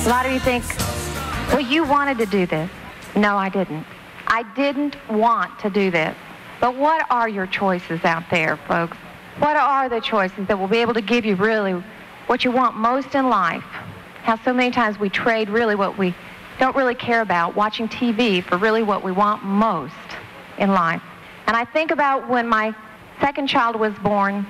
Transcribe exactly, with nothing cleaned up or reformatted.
A lot of you think, well, you wanted to do this. No, I didn't. I didn't want to do this. But what are your choices out there, folks? What are the choices that will be able to give you really what you want most in life? How so many times we trade really what we don't really care about, watching T V, for really what we want most in life. And I think about when my second child was born,